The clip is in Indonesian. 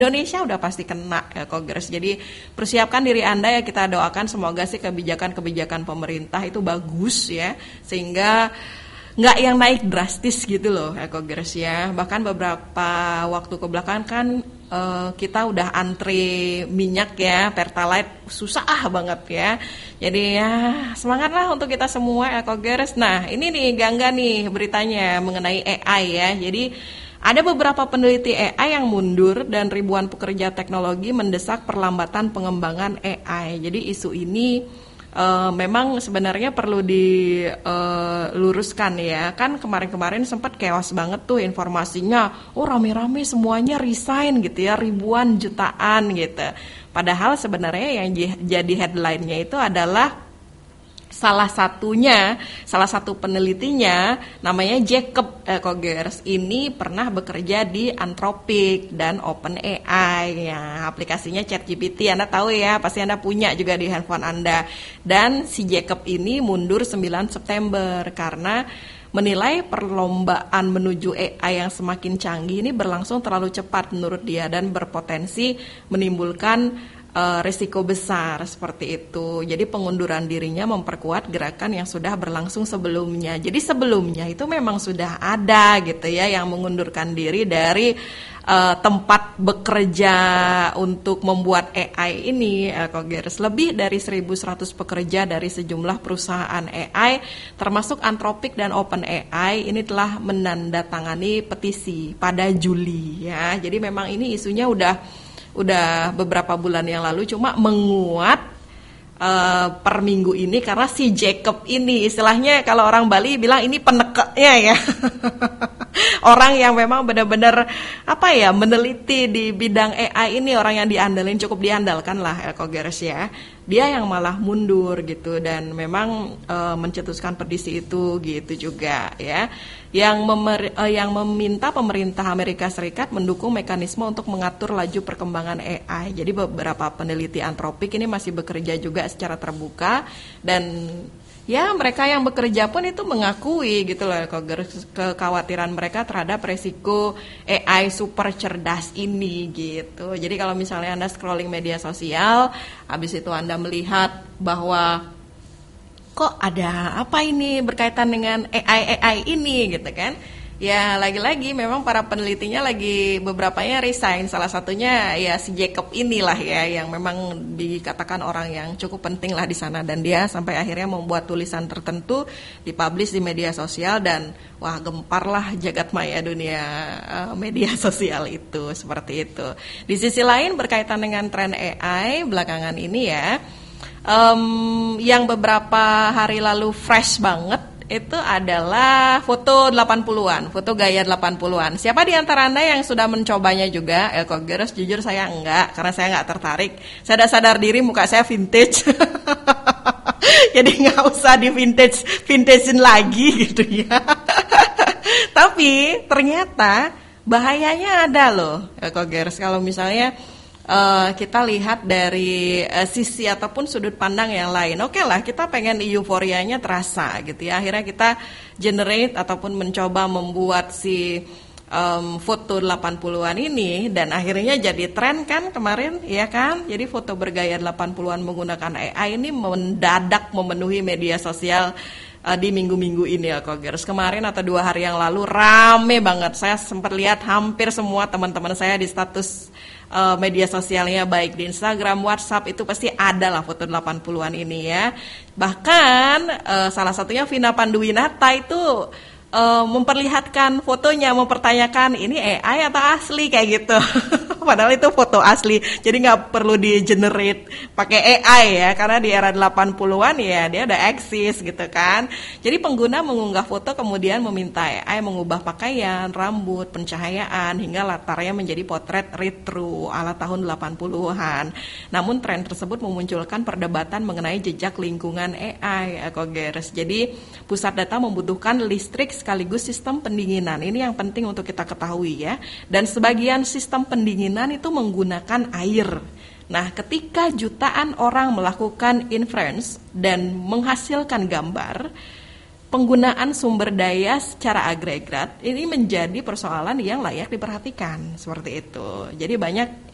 Indonesia udah pasti kena ya Kogers. Jadi persiapkan diri Anda ya, kita doakan semoga sih kebijakan-kebijakan pemerintah itu bagus ya, sehingga nggak yang naik drastis gitu loh ya Kogers ya. Bahkan beberapa waktu kebelakang kan kita udah antri minyak ya, Pertalite susah banget ya. Jadi ya semangatlah untuk kita semua ya Kogers. Nah ini nih Gangga nih beritanya mengenai AI ya. Jadi ada beberapa peneliti AI yang mundur dan ribuan pekerja teknologi mendesak perlambatan pengembangan AI. Jadi isu ini memang sebenarnya perlu diluruskan ya. Kan kemarin-kemarin sempat chaos banget tuh informasinya. Oh rame-rame semuanya resign gitu ya, ribuan jutaan gitu. Padahal sebenarnya yang jadi headline-nya itu adalah salah satu penelitinya namanya Jacob Kogers ini pernah bekerja di Anthropic dan OpenAI ya, aplikasinya ChatGPT Anda tahu ya, pasti Anda punya juga di handphone Anda. Dan si Jacob ini mundur 9 September karena menilai perlombaan menuju AI yang semakin canggih ini berlangsung terlalu cepat menurut dia dan berpotensi menimbulkan risiko besar seperti itu. Jadi pengunduran dirinya memperkuat gerakan yang sudah berlangsung sebelumnya. Jadi sebelumnya itu memang sudah ada gitu ya yang mengundurkan diri dari tempat bekerja untuk membuat AI ini Kogers. Lebih dari 1.100 pekerja dari sejumlah perusahaan AI termasuk Anthropic dan OpenAI ini telah menandatangani petisi pada Juli ya. Jadi memang ini isunya udah beberapa bulan yang lalu, cuma menguat per minggu ini karena si Jacob ini istilahnya kalau orang Bali bilang ini penekeknya ya. Orang yang memang benar-benar meneliti di bidang AI ini, orang yang cukup diandalkan lah Kogers ya. Dia yang malah mundur gitu dan memang mencetuskan petisi itu gitu juga ya. Yang meminta pemerintah Amerika Serikat mendukung mekanisme untuk mengatur laju perkembangan AI. Jadi beberapa peneliti Anthropic ini masih bekerja juga secara terbuka dan ya mereka yang bekerja pun itu mengakui gitu loh kekhawatiran mereka terhadap resiko AI super cerdas ini gitu. Jadi kalau misalnya Anda scrolling media sosial, habis itu Anda melihat bahwa kok ada apa ini berkaitan dengan AI ini gitu kan. Ya lagi-lagi memang para penelitinya beberapanya resign. Salah satunya ya si Jacob inilah ya yang memang dikatakan orang yang cukup penting lah di sana, dan dia sampai akhirnya membuat tulisan tertentu dipublish di media sosial dan wah gemparlah jagat maya dunia media sosial itu seperti itu. Di sisi lain berkaitan dengan tren AI belakangan ini ya, yang beberapa hari lalu fresh banget itu adalah foto 80-an, foto gaya 80-an. Siapa di antara Anda yang sudah mencobanya juga? Kogers, jujur saya enggak, karena saya enggak tertarik. Saya udah sadar diri muka saya vintage. Jadi enggak usah di vintagein lagi gitu ya. Tapi ternyata bahayanya ada loh, Kogers, kalau misalnya kita lihat dari sisi ataupun sudut pandang yang lain. Oke lah, kita pengen euforianya terasa gitu ya. Akhirnya kita generate ataupun mencoba membuat si foto 80-an ini, dan akhirnya jadi tren kan kemarin ya kan. Jadi foto bergaya 80-an menggunakan AI ini mendadak memenuhi media sosial di minggu-minggu ini ya Kogers. Kemarin atau 2 hari yang lalu rame banget. Saya sempat lihat hampir semua teman-teman saya di status media sosialnya, baik di Instagram, WhatsApp, itu pasti ada lah foto 80-an ini ya. Bahkan salah satunya Vina Panduwinata itu memperlihatkan fotonya, mempertanyakan ini AI atau asli kayak gitu. Padahal itu foto asli, jadi nggak perlu di generate pakai AI ya, karena di era 80-an ya dia udah eksis gitu kan. Jadi pengguna mengunggah foto kemudian meminta AI mengubah pakaian, rambut, pencahayaan hingga latarnya menjadi potret retro ala tahun 80-an. Namun tren tersebut memunculkan perdebatan mengenai jejak lingkungan AI, Kogers. Jadi pusat data membutuhkan listrik sekaligus sistem pendinginan. Ini yang penting untuk kita ketahui ya. Dan sebagian sistem pendinginan itu menggunakan air. Nah, ketika jutaan orang melakukan inference dan menghasilkan gambar, penggunaan sumber daya secara agregat ini menjadi persoalan yang layak diperhatikan seperti itu. Jadi banyak